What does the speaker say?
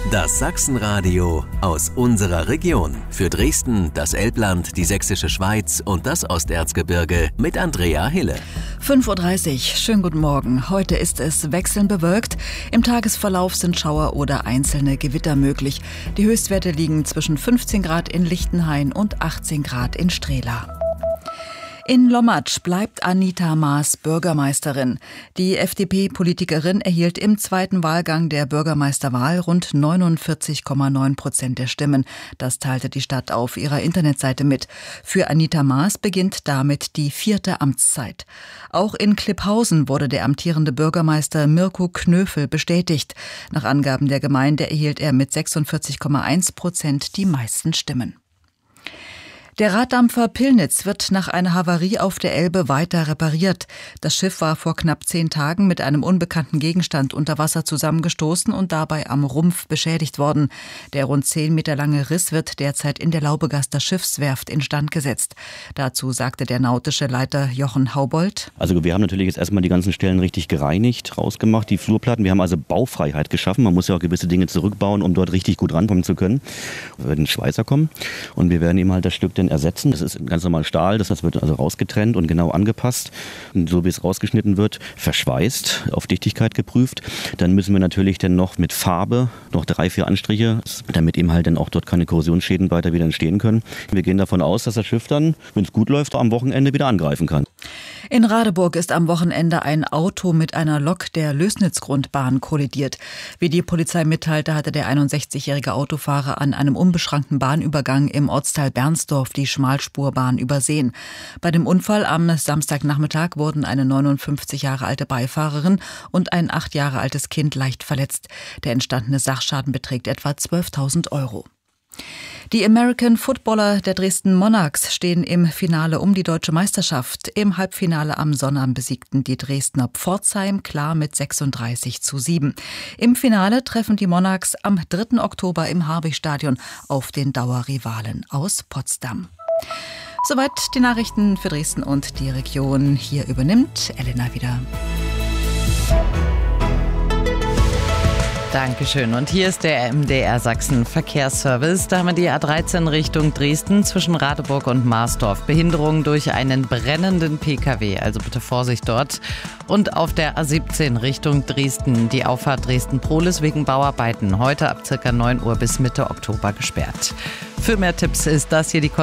Das Sachsenradio aus unserer Region. Für Dresden, das Elbland, die Sächsische Schweiz und das Osterzgebirge mit Andrea Hille. 5:30 Uhr, schönen guten Morgen. Heute ist es wechselnd bewölkt. Im Tagesverlauf sind Schauer oder einzelne Gewitter möglich. Die Höchstwerte liegen zwischen 15 Grad in Lichtenhain und 18 Grad in Strehla. In Lommatsch bleibt Anita Maas Bürgermeisterin. Die FDP-Politikerin erhielt im zweiten Wahlgang der Bürgermeisterwahl rund 49,9% der Stimmen. Das teilte die Stadt auf ihrer Internetseite mit. Für Anita Maas beginnt damit die 4. Amtszeit. Auch in Klipphausen wurde der amtierende Bürgermeister Mirko Knöfel bestätigt. Nach Angaben der Gemeinde erhielt er mit 46,1% die meisten Stimmen. Der Raddampfer Pillnitz wird nach einer Havarie auf der Elbe weiter repariert. Das Schiff war vor knapp 10 Tagen mit einem unbekannten Gegenstand unter Wasser zusammengestoßen und dabei am Rumpf beschädigt worden. Der rund 10 Meter lange Riss wird derzeit in der Laubegaster Schiffswerft instand gesetzt. Dazu sagte der nautische Leiter Jochen Haubold: Also wir haben natürlich jetzt erstmal die ganzen Stellen richtig gereinigt, rausgemacht, die Flurplatten. Wir haben also Baufreiheit geschaffen. Man muss ja auch gewisse Dinge zurückbauen, um dort richtig gut rankommen zu können. Wir werden Schweißer kommen und wir werden eben halt das Stück dann ersetzen. Das ist ganz normal Stahl, das wird also rausgetrennt und genau angepasst. Und so wie es rausgeschnitten wird, verschweißt, auf Dichtigkeit geprüft. Dann müssen wir natürlich dann noch mit Farbe noch 3-4 Anstriche, damit eben halt dann auch dort keine Korrosionsschäden weiter wieder entstehen können. Wir gehen davon aus, dass das Schiff dann, wenn es gut läuft, am Wochenende wieder angreifen kann. In Radeburg ist am Wochenende ein Auto mit einer Lok der Lößnitzgrundbahn kollidiert. Wie die Polizei mitteilte, hatte der 61-jährige Autofahrer an einem unbeschrankten Bahnübergang im Ortsteil Bernsdorf die Schmalspurbahn übersehen. Bei dem Unfall am Samstagnachmittag wurden eine 59 Jahre alte Beifahrerin und ein 8 Jahre altes Kind leicht verletzt. Der entstandene Sachschaden beträgt etwa 12.000 €. Die American Footballer der Dresden Monarchs stehen im Finale um die deutsche Meisterschaft. Im Halbfinale am Sonnabend besiegten die Dresdner Pforzheim klar mit 36:7. Im Finale treffen die Monarchs am 3. Oktober im Harwig-Stadion auf den Dauerrivalen aus Potsdam. Soweit die Nachrichten für Dresden und die Region. Hier übernimmt Elena wieder. Dankeschön. Und hier ist der MDR Sachsen Verkehrsservice. Da haben wir die A13 Richtung Dresden zwischen Radeburg und Marsdorf. Behinderung durch einen brennenden Pkw. Also bitte Vorsicht dort. Und auf der A17 Richtung Dresden die Auffahrt Dresden-Prohlis wegen Bauarbeiten. Heute ab ca. 9 Uhr bis Mitte Oktober gesperrt. Für mehr Tipps ist das hier die